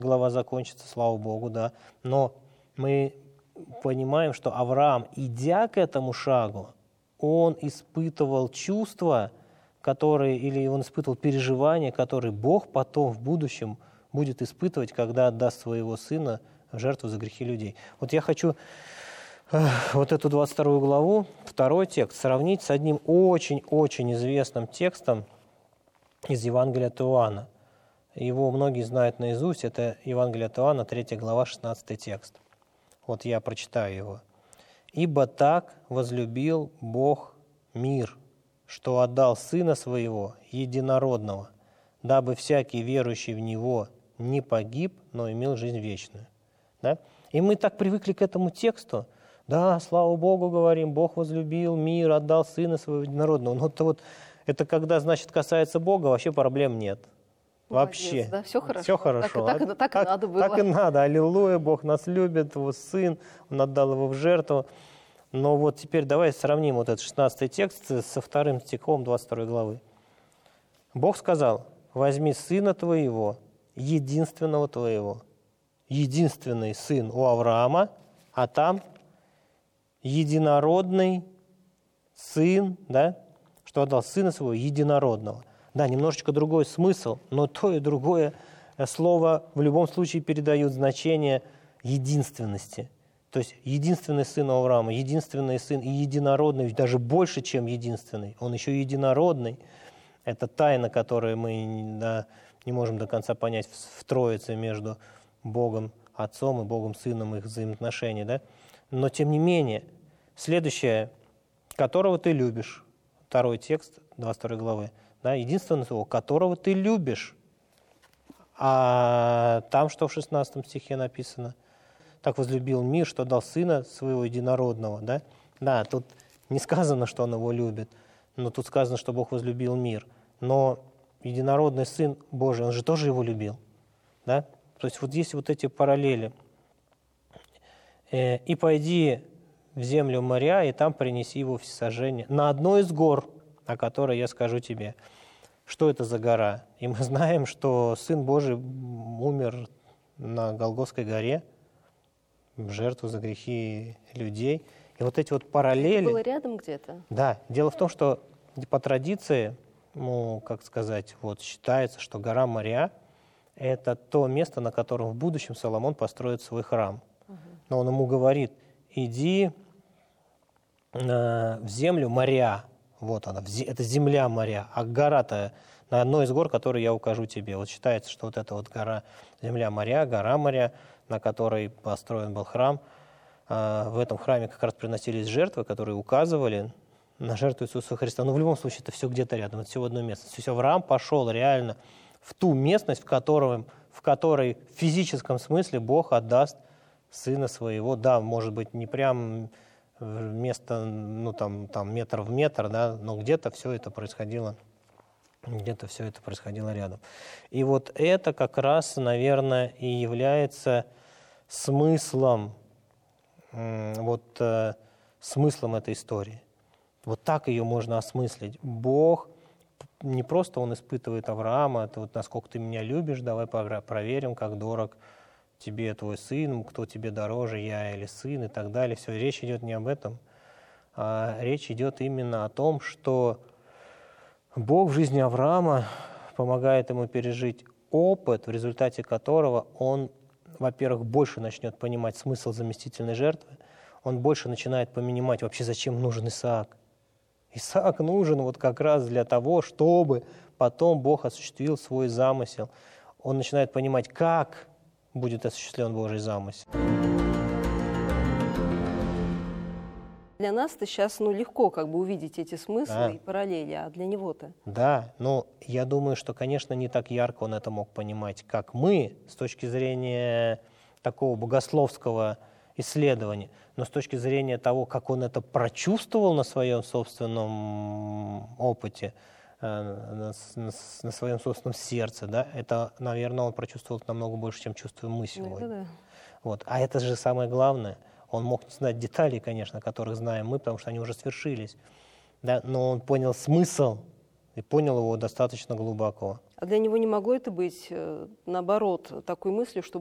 глава закончится, слава Богу, да. Но мы понимаем, что Авраам, идя к этому шагу, он испытывал чувства, которые, или он испытывал переживания, которые Бог потом в будущем будет испытывать, когда отдаст своего сына в жертву за грехи людей. Вот я хочу вот эту 22 главу, второй текст, сравнить с одним очень-очень известным текстом из Евангелия от Иоанна. Его многие знают наизусть. Это Евангелие от Иоанна, 3 глава, 16 текст. Вот я прочитаю его. «Ибо так возлюбил Бог мир, что отдал Сына Своего, Единородного, дабы всякий верующий в Него не погиб, но имел жизнь вечную». Да? И мы так привыкли к этому тексту. Да, слава Богу, говорим, Бог возлюбил мир, отдал Сына Своего Единородного. Но это когда, значит, касается Бога, вообще проблем нет. Вообще. Да, все хорошо. Все хорошо. Так и надо было. Так и надо. Аллилуйя, Бог нас любит, его Сын, Он отдал его в жертву. Но вот теперь давай сравним вот этот 16 текст со вторым стихом 22 главы. Бог сказал: возьми Сына Твоего, единственного Твоего. Единственный Сын у Авраама, а там единородный Сын, да, что отдал Сына Своего единородного. Да, немножечко другой смысл, но то и другое слово в любом случае передают значение единственности. То есть единственный сын у Авраама, единственный сын и единородный, даже больше, чем единственный. Он еще единородный. Это тайна, которую мы не можем до конца понять в Троице между Богом Отцом и Богом Сыном, их взаимоотношения. Да? Но тем не менее, следующее, которого ты любишь, второй текст 22 главы, да, единственное слово, которого ты любишь. А там что в 16 стихе написано? Так возлюбил мир, что дал Сына Своего Единородного. Да? Да, тут не сказано, что Он его любит, но тут сказано, что Бог возлюбил мир. Но Единородный Сын Божий, Он же тоже его любил. Да? То есть вот есть вот эти параллели. «И пойди в землю моря, и там принеси его всесожжение на одной из гор, о которой я скажу тебе». Что это за гора? И мы знаем, что Сын Божий умер на Голгофской горе в жертву за грехи людей. И вот эти вот параллели... Это было рядом где-то? Да. Дело в том, что по традиции, как сказать, вот считается, что гора Мория – это то место, на котором в будущем Соломон построит свой храм. Но он ему говорит: иди в землю Мория. Вот она, это земля Мория, а гора-то на одной из гор, которые я укажу тебе. Вот считается, что вот эта вот гора, земля Мория, гора Мория, на которой построен был храм. В этом храме как раз приносились жертвы, которые указывали на жертву Иисуса Христа. Но в любом случае это все где-то рядом, это все в одной местности. То есть Авраам пошел реально в ту местность, в которой в физическом смысле Бог отдаст Сына Своего. Да, может быть, не прям место, там метр в метр, да, но где-то все это происходило рядом. И вот это как раз, наверное, и является смыслом, смыслом этой истории. Вот так ее можно осмыслить. Бог не просто Он испытывает Авраама, это вот насколько ты меня любишь, давай проверим, как дорог тебе твой сын, кто тебе дороже, я или сын, и так далее. Все, речь идет не об этом, а речь идет именно о том, что Бог в жизни Авраама помогает ему пережить опыт, в результате которого он, во-первых, больше начнет понимать смысл заместительной жертвы, он больше начинает понимать вообще, зачем нужен Исаак. Исаак нужен вот как раз для того, чтобы потом Бог осуществил свой замысел. Он начинает понимать, как будет осуществлен Божий замысел. Для нас-то сейчас легко увидеть эти смыслы и параллели, а для него-то? Да, но я думаю, что, конечно, не так ярко он это мог понимать, как мы, с точки зрения такого богословского исследования, но с точки зрения того, как он это прочувствовал на своем собственном опыте, на своем собственном сердце, да, это, наверное, он прочувствовал намного больше, чем чувствуем мы сегодня. Да. Вот. А это же самое главное. Он мог не знать деталей, конечно, которых знаем мы, потому что они уже свершились. Да? Но он понял смысл и понял его достаточно глубоко. А для него не могло это быть, наоборот, такой мыслью, что